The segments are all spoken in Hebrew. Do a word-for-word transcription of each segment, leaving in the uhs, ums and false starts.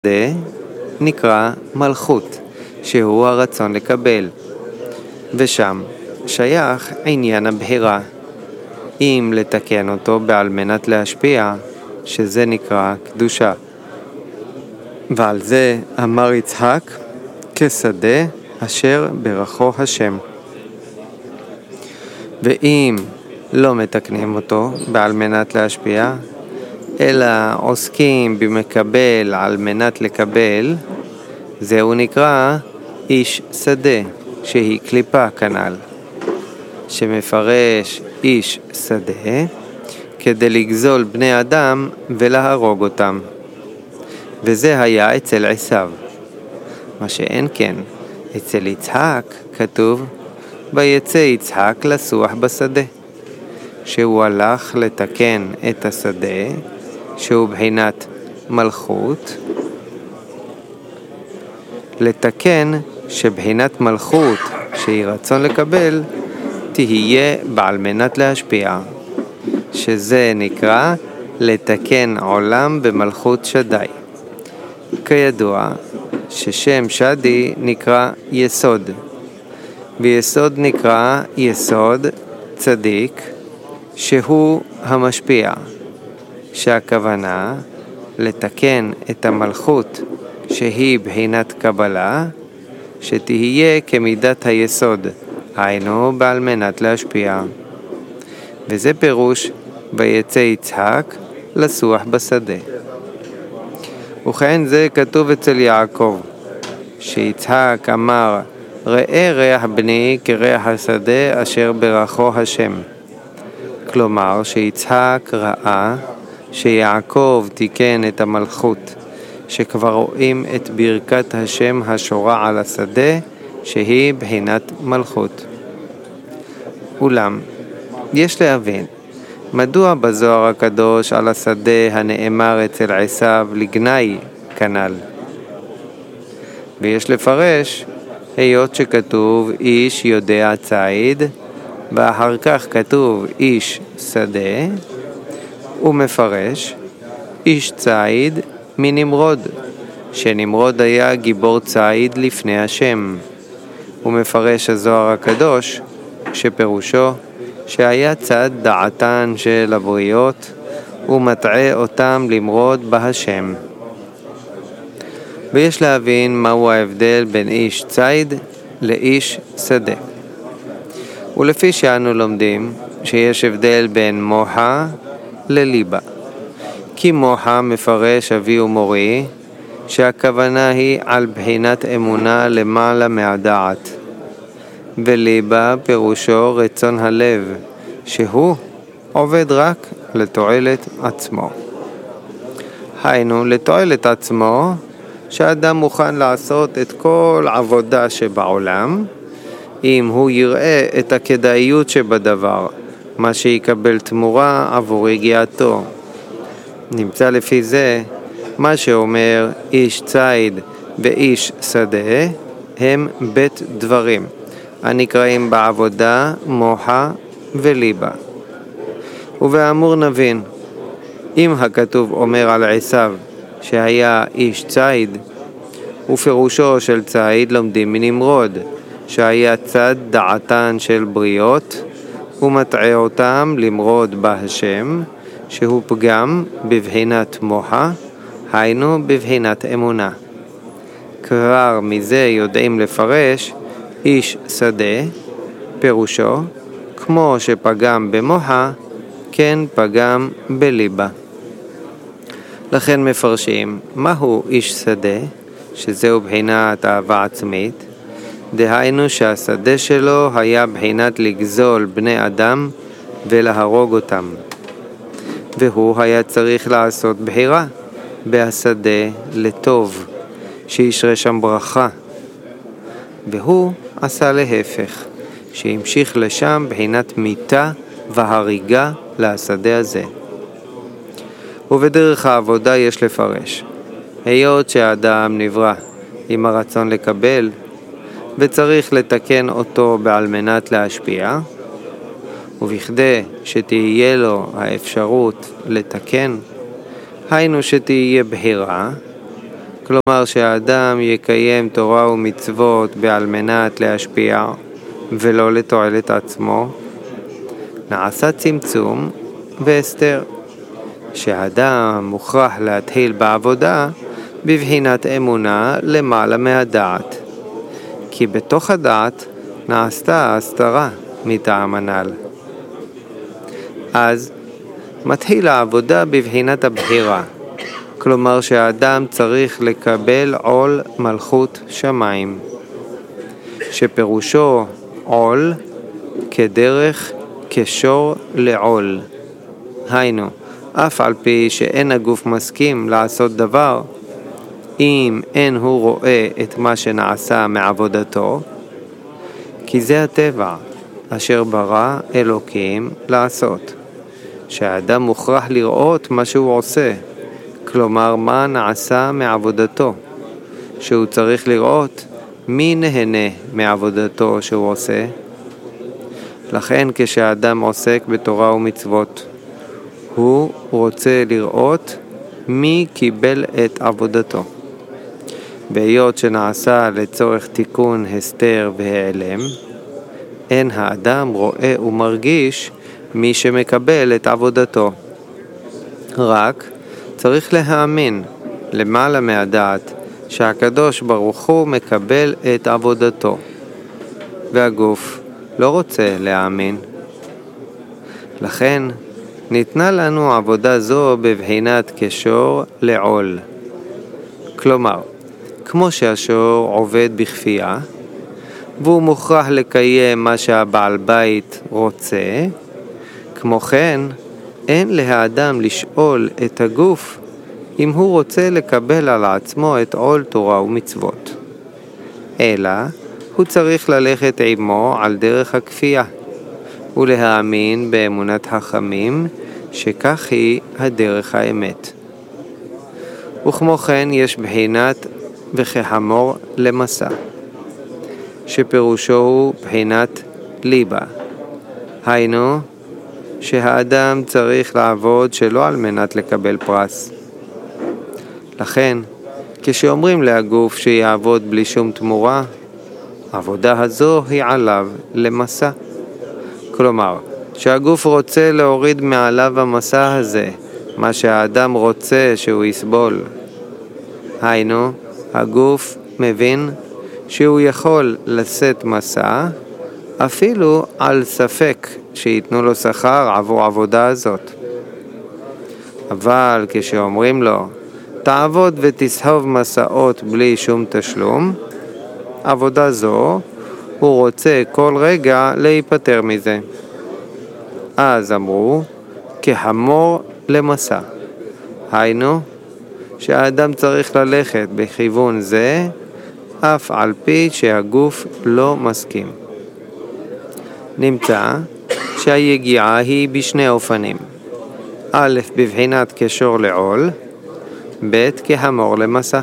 זה נקרא מלכות, שהוא הרצון לקבל, ושם שייך עניין הבחירה. אם לתקן אותו בעל מנת להשפיע, שזה נקרא קדושה. ועל זה אמר יצחק, כשדה אשר ברכו השם. ואם לא מתקנים אותו בעל מנת להשפיע, אלא עוסקים במקבל על מנת לקבל, זהו נקרא איש שדה, שהיא קליפה כנ"ל, שמפרש איש שדה כדי לגזול בני אדם ולהרוג אותם. וזה היה אצל עשיו. מה שאין כן, אצל יצחק כתוב, ויצא יצחק לסוח בשדה, שהוא הלך לתקן את השדה, שהוא בחינת מלכות, לתקן שבחינת מלכות שהיא רצון לקבל תהיה בעל מנת להשפיע, שזה נקרא לתקן עולם במלכות שדי. כידוע ששם שדי נקרא יסוד, ויסוד נקרא יסוד צדיק, שהוא המשפיע, שהכוונה לתקן את המלכות שהיא בחינת קבלה, שתהיה כמידת היסוד, היינו בעל מנת להשפיע. וזה פירוש ויצא יצחק לסוח בשדה. וכן זה כתוב אצל יעקב, שיצחק אמר, ראה ריח בני כריח השדה אשר ברכו השם. כלומר שיצחק ראה שיעקב תיקן את המלכות, שכבר רואים את ברכת השם השורה על השדה, שהיא בחינת מלכות. אולם, יש להבין, מדוע בזוהר הקדוש על השדה הנאמר אצל עשיו לגנאי כנ"ל? ויש לפרש, היות שכתוב איש יודע ציד, ואחר כך כתוב איש שדה, הוא מפרש איש ציד מנמרוד, שנמרוד היה גיבור ציד לפני השם. הוא מפרש הזוהר הקדוש שפירושו שהיה צד דעתן של הבריות ומטעה אותם למרוד בהשם. ויש להבין מהו ההבדל בין איש ציד לאיש שדה. ולפי שאנו לומדים שיש הבדל בין מוחה לליבה. כי מוחה מפרש אבי ומורי, שהכוונה היא על בחינת אמונה למעלה מהדעת. וליבה פירושו רצון הלב, שהוא עובד רק לתועלת עצמו. היינו לתועלת עצמו, שאדם מוכן לעשות את כל עבודה שבעולם, אם הוא יראה את הכדאיות שבדבר, מה שיקבל תמורה עבור הגיעתו. נמצא לפי זה, מה שאומר איש ציד ואיש שדה, הם בית דברים, הנקראים בעבודה מוחה וליבה. ובאמור נבין, אם הכתוב אומר על עשיו שהיה איש ציד, ופירושו של ציד לומדים מנמרוד, שהיה צד דעתן של בריות, ומטעה אותם למרוד בהשם, שהוא פגם בבחינת מוחה, היינו בבחינת אמונה. כבר מזה יודעים לפרש, איש שדה, פירושו, כמו שפגם במוחה, כן פגם בליבה. לכן מפרשים, מהו איש שדה, שזהו בחינת אהבה עצמית, דהיינו שהשדה שלו היה בחינת לגזול בני אדם ולהרוג אותם. והוא היה צריך לעשות בחירה בהשדה לטוב, שישרה שם ברכה. והוא עשה להפך, שהמשיך לשם בחינת מיתה והריגה לשדה הזה. ובדרך העבודה יש לפרש, היות שהאדם נברא עם הרצון לקבל, וצריך לתקן אותו בעל מנת להשפיע, ובכדי שתהיה לו האפשרות לתקן, היינו שתהיה בחירה, כלומר שהאדם יקיים תורה ומצוות בעל מנת להשפיע ולא לתועלת עצמו, נעשה צמצום והסתר, שהאדם מוכרח להתחיל בעבודה בבחינת אמונה למעלה מהדעת, כי בתוך הדעת נעשתה הסתרה מטעם הנ"ל. אז מתחיל העבודה בבחינת הבחירה, כלומר שהאדם צריך לקבל עול מלכות שמיים, שפירושו עול כדרך כשור לעול. היינו, אף על פי שאין הגוף מסכים לעשות דבר, אם אין הוא רואה את מה שנעשה מעבודתו, כי זה הטבע אשר ברא אלוקים לעשות, שהאדם מוכרח לראות מה שהוא עושה, כלומר מה נעשה מעבודתו, שהוא צריך לראות מי נהנה מעבודתו שהוא עושה. לכן כשהאדם עוסק בתורה ומצוות, הוא רוצה לראות מי קיבל את עבודתו. בהיות שנעשה לצורך תיקון הסתר והיעלם, אין האדם רואה ומרגיש מי שמקבל את עבודתו. רק צריך להאמין למעלה מהדעת שהקדוש ברוך הוא מקבל את עבודתו, והגוף לא רוצה להאמין. לכן ניתנה לנו עבודה זו בבחינת כשור לעול. כלומר, כמו שהשור עובד בכפייה, והוא מוכרח לקיים מה שהבעל בית רוצה, כמו כן, אין לאדם לשאול את הגוף אם הוא רוצה לקבל על עצמו את עול תורה ומצוות, אלא הוא צריך ללכת עמו על דרך הכפייה, ולהאמין באמונת חכמים שכך היא הדרך האמת. וכמו כן יש בחינת וכחמור למסע, שפירושו הוא בחינת ליבה. היינו, שהאדם צריך לעבוד שלא על מנת לקבל פרס. לכן, כשאומרים להגוף שיעבוד בלי שום תמורה, העבודה הזו היא עליו למסע. כלומר, שהגוף רוצה להוריד מעליו המסע הזה, מה שהאדם רוצה שהוא יסבול. היינו, הגוף מבין שהוא יכול לשאת מסע, אפילו על ספק שיתנו לו שכר עבור העבודה הזאת. אבל כשאומרים לו, תעבוד ותסחוב מסעות בלי שום תשלום, עבודה זו, הוא רוצה כל רגע להיפטר מזה. אז אמרו, כחמור למסע. היינו, שהאדם צריך ללכת בכיוון זה, אף על פי שהגוף לא מסכים. נמצא שהיגיעה היא בשני אופנים. א', בבחינת כשור לעול, ב', כחמור למסע.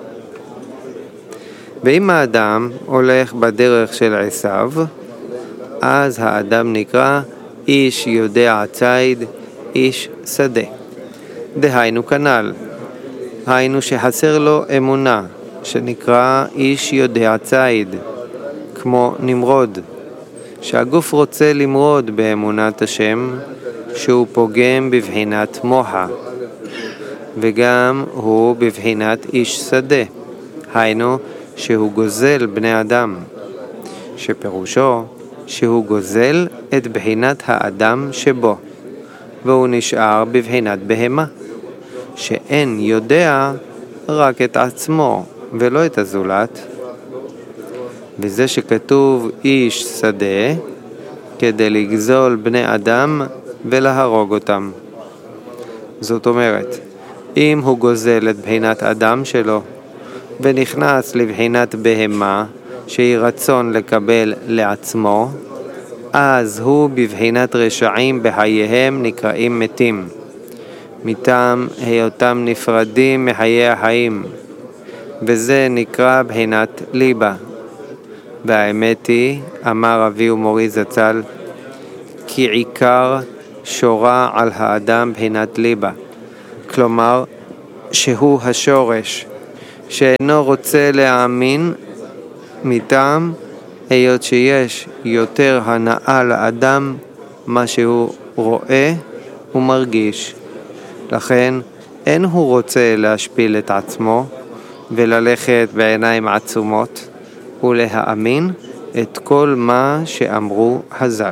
ואם האדם הולך בדרך של עשיו, אז האדם נקרא איש יודע ציד, איש שדה. דהיינו כנ"ל, היינו שחסר לו אמונה, שנקרא איש יודע ציד, כמו נמרוד, שהגוף רוצה למרוד באמונת השם, שהוא פוגם בבחינת מוחה, וגם הוא בבחינת איש שדה, היינו שהוא גוזל בני אדם, שפירושו שהוא גוזל את בחינת האדם שבו, והוא נשאר בבחינת בהמה, שאין יודע רק את עצמו ולא את הזולת. וזה שכתוב איש שדה כדי לגזול בני אדם ולהרוג אותם. זאת אומרת, אם הוא גוזל את בחינת אדם שלו ונכנס לבחינת בהמה שהיא רצון לקבל לעצמו, אז הוא בבחינת רשעים בחייהם נקראים מתים, מטעם היותם נפרדים מחיי החיים, וזה נקרא בחינת ליבה. והאמת היא, אמר אבי ומורי זצ"ל, כי עיקר שורה על האדם בחינת ליבה, כלומר שהוא השורש, שאינו רוצה להאמין מטעם היות שיש יותר הנאה לאדם מה שהוא רואה ומרגיש. לכן אין הוא רוצה להשפיל את עצמו וללכת בעיניים עצומות ולהאמין את כל מה שאמרו חז"ל.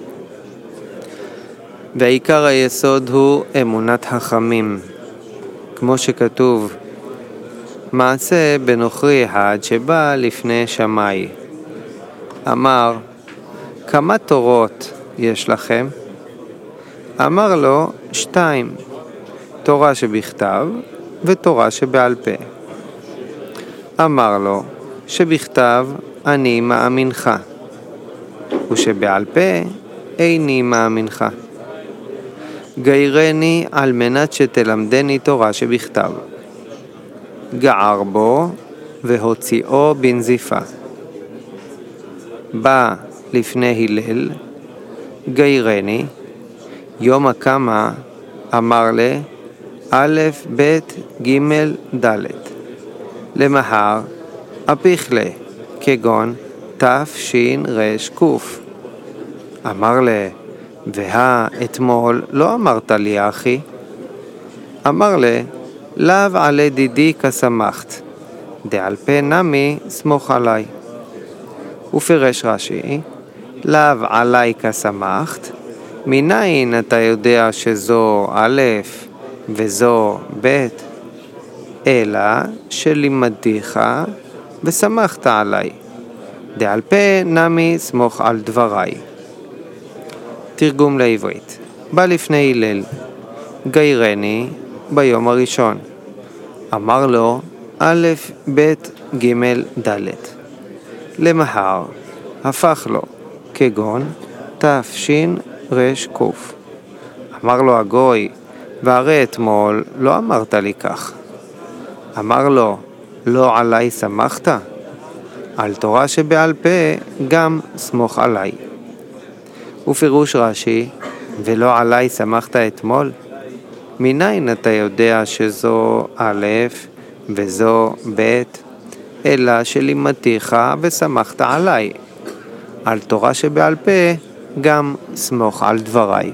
ועיקר היסוד הוא אמונת חכמים, כמו שכתוב, מעשה בנוכרי אחד שבא לפני שמאי. אמר, כמה תורות יש לכם? אמר לו, שתיים, תורה שבכתב ותורה שבעל פה. אמר לו, שבכתב אני מאמינך, ושבעל פה איני מאמינך. גיירני על מנת שתלמדני תורה שבכתב. גער בו והוציאו בנזיפה. בא לפני הלל, גיירני, יום הקמה אמר לי, א' ב' ג' ד'. למחר אפיך לי, כגון ת' ש' ר' ק'. אמר לי, והה אתמול לא אמרת לי אחי? אמר לי, לאו עלי דידי כשמחת, דעל פה נמי סמוך עלי. ופרש רש"י, לאו עלי כשמחת, מניין אתה יודע שזו א' וזו ב', אלא שלימדתיך ושמחת עלי, דעל פה נמי סמוך על דבריי. תרגום לעברית. בא לפני הלל, גיירני ביום הראשון. אמר לו, א' ב' ג' ד'. למחר, הפך לו, כגון ת' ש' ר' ק'. אמר לו הגוי, והרי אתמול לא אמרת לי כך. אמר לו, לא עליי שמחת? על תורה שבעל פה גם סמוך עליי. ופירוש רש"י, ולא עליי שמחת אתמול? מניין אתה יודע שזו א' וזו ב', אלא שלימדתיך ושמחת עליי. על תורה שבעל פה גם סמוך על דבריי.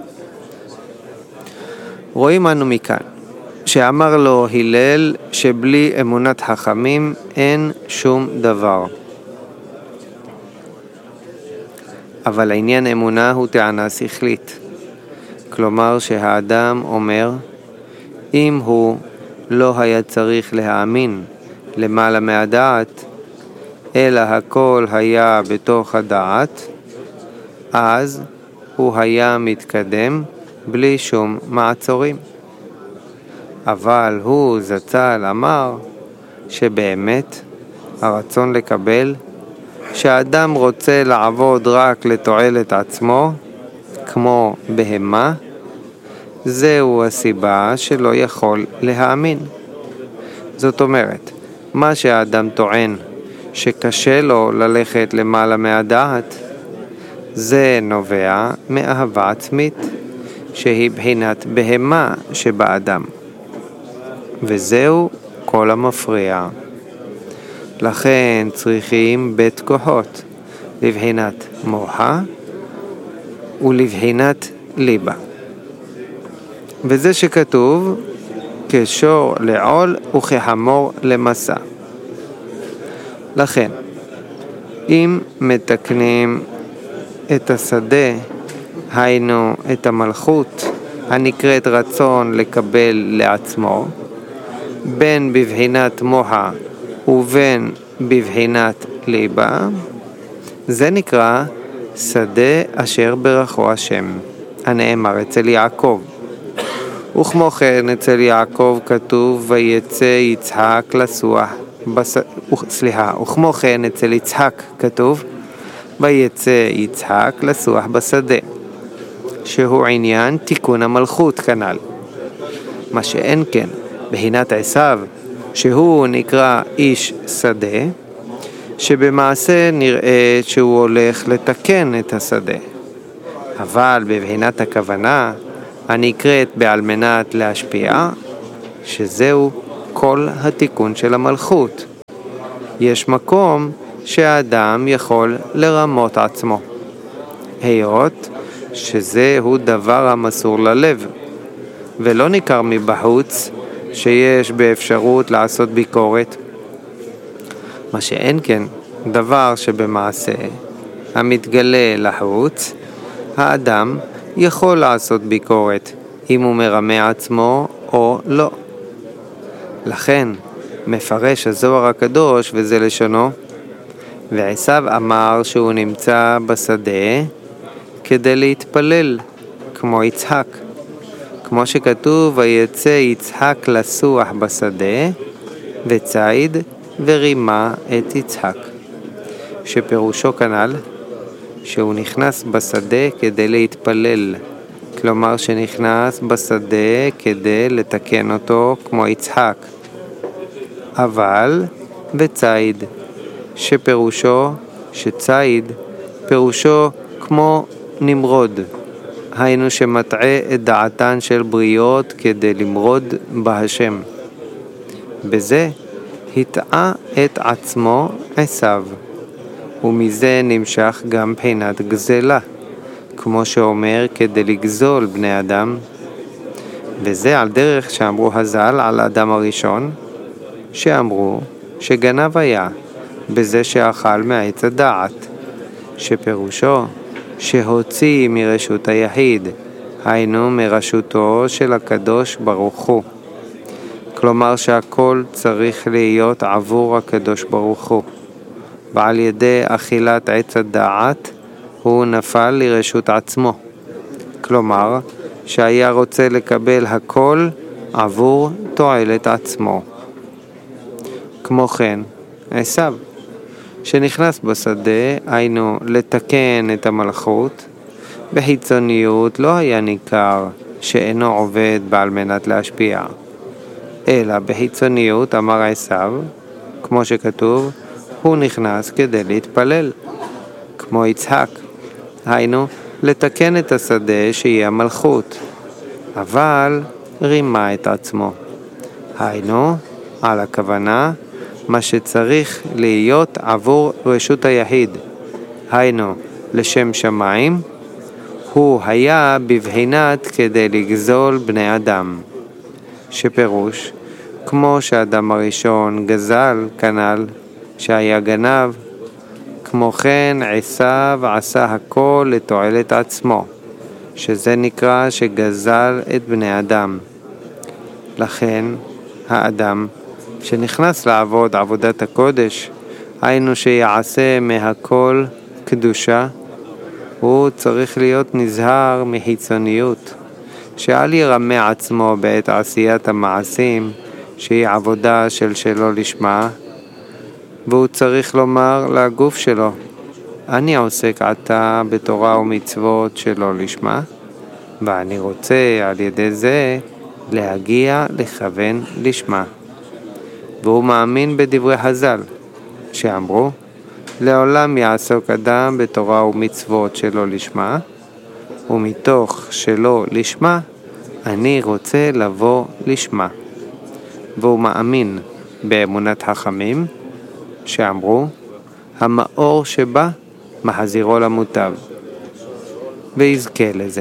רואים אנו מכאן, שאמר לו הלל שבלי אמונת חכמים אין שום דבר. אבל העניין אמונה הוא טענה שכלית. כלומר שהאדם אומר, אם הוא לא היה צריך להאמין למעלה מהדעת, אלא הכל היה בתוך הדעת, אז הוא היה מתקדם בלי שום מעצורים. אבל הוא זצ"ל אמר שבאמת הרצון לקבל, שהאדם רוצה לעבוד רק לתועלת עצמו, כמו בהמה, זהו הסיבה שלא יכול להאמין. זאת אומרת, מה שהאדם טוען שקשה לו ללכת למעלה מהדעת, זה נובע מאהבה עצמית, שהיא בחינת בהמה שבאדם. וזהו כל המפריע. לכן צריכים בית כוחות, לבחינת מוחה ולבחינת ליבה. וזה שכתוב, כשור לעול וכחמור למסע. לכן, אם מתקנים את השדה, היינו את המלכות הנקראת רצון לקבל לעצמו, בין בבחינת מוחה ובין בבחינת ליבה, זה נקרא שדה אשר ברכו השם, הנאמר אצל יעקב. וכמו כן אצל יעקב כתוב ויצא יצחק לסוח בס... סליחה, וכמו כן אצל יצחק כתוב ויצא יצחק לסוח בשדה, שהוא עניין תיקון המלכות כנ"ל. מה שאין כן בחינת עשיו, שהוא נקרא איש שדה, שבמעשה נראה שהוא הולך לתקן את השדה, אבל בבחינת הכוונה הנקראת בעל מנת להשפיע, שזהו כל התיקון של המלכות. יש מקום שהאדם יכול לרמות עצמו, היות שזהו דבר המסור ללב, ולא ניכר מבחוץ שיש באפשרות לעשות ביקורת. מה שאין כן דבר שבמעשה המתגלה לחוץ, האדם יכול לעשות ביקורת אם הוא מרמה עצמו או לא. לכן מפרש הזוהר הקדוש וזה לשונו, ועשיו אמר שהוא נמצא בשדה כדי להתפלל כמו יצחק, כמו שכתוב ויצא יצחק לסוח בשדה וציד ורימה את יצחק, שפירושו כנ"ל שהוא נכנס בשדה כדי להתפלל, כלומר שנכנס בשדה כדי לתקן אותו כמו יצחק. אבל וציד, שפירושו שציד פירושו כמו נמרוד, היינו שמטעה את דעתן של בריות כדי למרוד בהשם. בזה הטעה את עצמו עשיו, ומזה נמשך גם בחינת גזלה, כמו שאומר כדי לגזול בני אדם. וזה על דרך שאמרו הז"ל על אדם הראשון, שאמרו שגנב היה בזה שאכל מעץ הדעת, שפירושו שהוציא מרשות היחיד, היינו מרשותו של הקדוש ברוך הוא. כלומר שהכל צריך להיות עבור הקדוש ברוך הוא, ועל ידי אכילת עץ הדעת הוא נפל לרשות עצמו, כלומר שהיה רוצה לקבל הכל עבור תועלת עצמו. כמו כן עשיו, שנכנס בשדה, היינו לתקן את המלכות, בחיצוניות לא היה ניכר שאינו עובד בעל מנת להשפיע, אלא בחיצוניות אמר עשיו, כמו שכתוב, הוא נכנס כדי להתפלל, כמו יצחק, היינו לתקן את השדה שיהיה המלכות, אבל רימה את עצמו, היינו על הכוונה מה שצריך להיות עבור רשות היחיד, היינו לשם שמיים, הוא היה בבחינת כדי לגזול בני אדם, שפירוש כמו שאדם הראשון גזל כנ"ל שהיה גנב, כמו כן עשיו עשה הכל לתועלת עצמו, שזה נקרא שגזל את בני אדם. לכן האדם שנכנס לעבוד עבודת הקודש, היינו שיעשה מהכל קדושה, הוא צריך להיות נזהר מחיצוניות, שאל ירמה עצמו בעת עשיית המעשים שהיא עבודה של שלא לשמה, והוא צריך לומר לגוף שלו, אני עוסק עתה בתורה ומצוות שלא לשמה, ואני רוצה על ידי זה להגיע לכוון לשמה. והוא מאמין בדברי חז"ל שאמרו, לעולם יעסוק אדם בתורה ומצוות שלא לשמה, ומתוך שלא לשמה אני רוצה לבוא לשמה. והוא מאמין באמונת חכמים שאמרו, המאור שבא מחזירו למוטב, ויזכה לזה.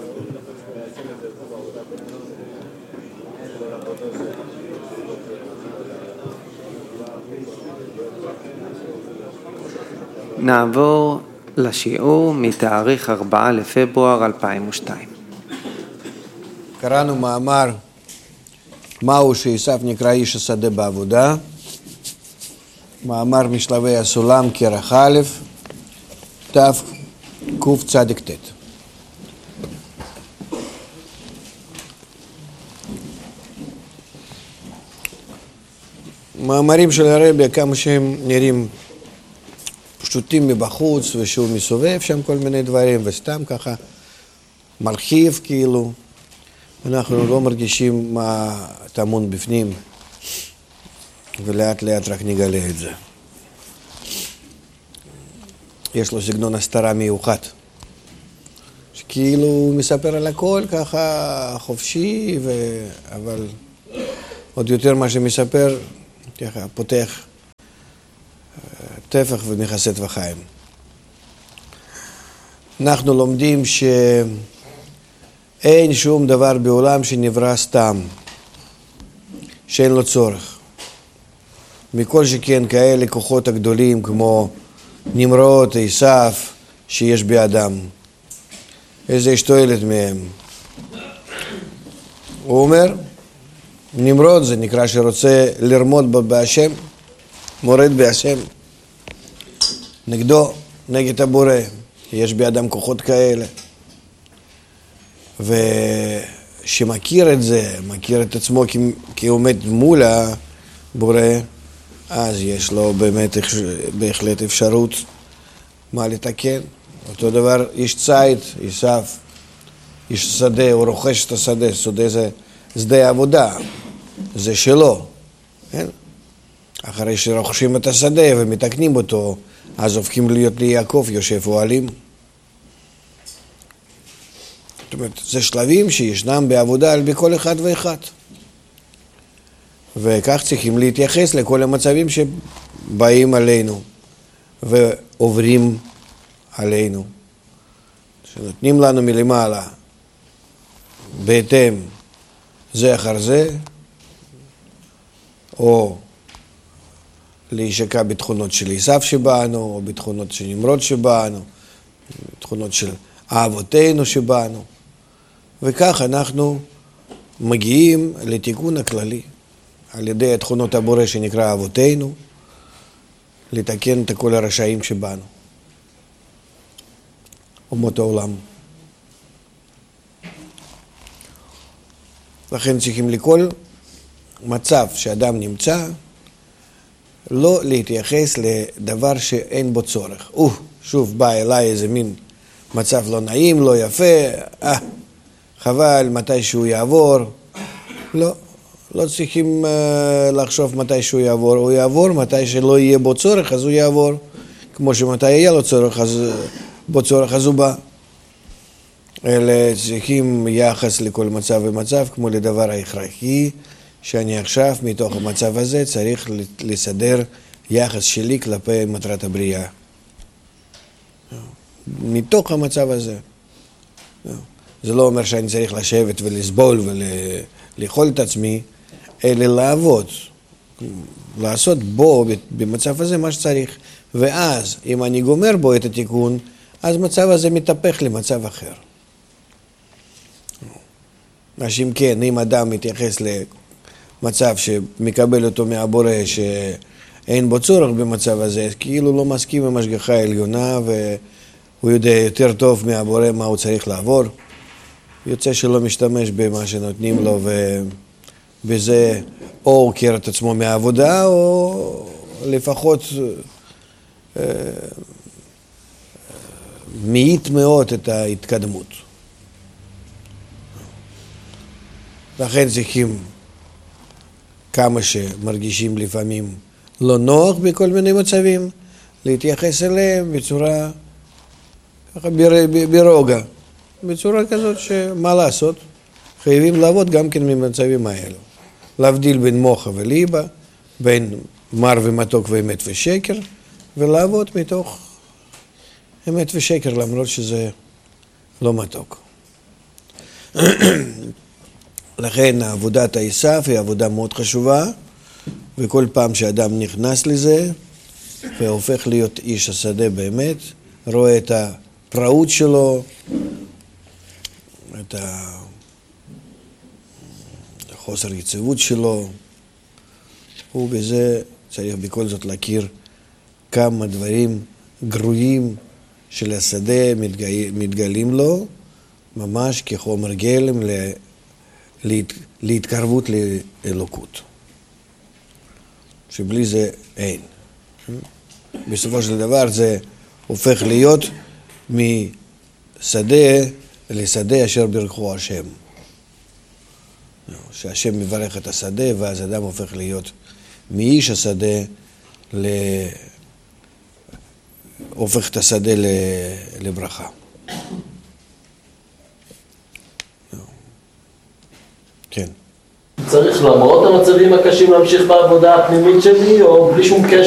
נעבור לשיעור מתאריך ארבעה לפברואר אלפיים ושתיים. קראנו מאמר מהו שעשיו נקרא איש השדה בעבודה, מאמר משלבי הסולם כרך א' תקצ"ט. מאמרים של הרבי, כמה שהם נראים פשוטים מבחוץ ושהוא מסובב שם כל מיני דברים וסתם ככה מרחיב כאילו, אנחנו לא מרגישים מה טמון בפנים ולאט לאט רק נגלה את זה. יש לו סגנון הסתרה מיוחד, שכאילו הוא מספר על הכל ככה חופשי, ו... אבל עוד יותר מה שמספר, ככה, פותח טפח ומכסה טפחיים. אנחנו לומדים שאין שום דבר בעולם שנברא סתם, שאין לו צורך. מכל שכן כאלה כוחות הגדולים כמו נמרוד, עשיו, שיש באדם. איזה יש תועלת מהם? הוא אומר, נמרוד זה נקרא שרוצה לרמוד בהשם, מורד בהשם, נגדו, נגד הבורא. יש באדם כוחות כאלה. ושמכיר את זה, מכיר את עצמו כעומד מול הבורא, אז יש לו באמת בהחלט אפשרות מה לתקן. אותו דבר איש ציד, עשיו, איש שדה, הוא רוכש את השדה, שדה זה שדה עבודה, זה שלו. כן? אחרי שרוכשים את השדה ומתקנים אותו, אז הופכים להיות ליעקב יושב אוהלים. זאת אומרת, זה שלבים שישנם בעבודה על בכל אחד ואחד. וכך צריכים להתייחס לכל המצבים שבאים עלינו ועוברים עלינו. שנותנים לנו מלמעלה בהתאם זה אחר זה, או להישקע בתכונות של עשיו שבאנו, או בתכונות של נמרוד שבאנו, בתכונות של אהבותינו שבאנו. וכך אנחנו מגיעים לתיקון הכללי, על ידי התכונות הבורא שנקרא אהבותינו, לתקן את כל הרשעים שבאנו. אומות העולם. לכן צריכים לכל מצב שאדם נמצא, לא להתייחס לדבר שאין בו צורך. או, שוב בא אליי איזה מין מצב לא נעים, לא יפה, אה, חבל, מתי שהוא יעבור. לא, לא צריכים uh, לחשוב מתי שהוא יעבור. הוא יעבור, מתי שלא יהיה בו צורך, אז הוא יעבור. כמו שמתי יהיה לו צורך, אז בו צורך, אז הוא בא. אלה צריכים יחס לכל מצב ומצב, כמו לדבר ההכרחי, שאני עכשיו מתוך המצב הזה צריך לסדר יחס שלי כלפי מטרת הבריאה. מתוך המצב הזה. זה לא אומר שאני צריך לשבת ולסבול ולאכול את עצמי, אלא לעבוד. לעשות בו במצב הזה מה שצריך. ואז אם אני גומר בו את התיקון, אז מצב הזה מתהפך למצב אחר. אנשים כן, אם אדם מתייחס למצב שמקבל אותו מהבורא שאין בו צורך במצב הזה, כאילו לא מסכים עם השגחה העליונה והוא יודע יותר טוב מהבורא מה הוא צריך לעבור. יוצא שלא משתמש במה שנותנים לו ובזה או הוא עוקר את עצמו מהעבודה או לפחות אה, מעיט מאוד את ההתקדמות. לכן צריכים כמה שמרגישים לפעמים לא נוח בכל מיני מצבים, להתייחס אליהם בצורה ככה ברוגע, בצורה כזאת שמה לעשות, חייבים לעבוד גם כן ממצבים האלו. להבדיל בין מוחה וליבה, בין מר ומתוק ואמת ושקר, ולעבוד מתוך אמת ושקר למרות שזה לא מתוק. לכן עבודת עשיו היא עבודה מאוד חשובה, וכל פעם שאדם נכנס לזה והופך להיות איש השדה באמת, רואה את הפראות שלו, את החוסר יציבות שלו, ובזה צריך בכל זאת להכיר כמה דברים גרועים של השדה מתגלים לו, ממש כחומר גלם להת, להתקרבות לאלוקות. שבלי זה אין. בסופו של דבר זה הופך להיות משדה לשדה אשר ברכו השם. שהשם מברך את השדה ואז אדם הופך להיות מאיש השדה ל... הופך את השדה לברכה. כן. צריך למרות המצבים הקשים להמשיך בעבודה הפנימית שלי, או בלי שום קשר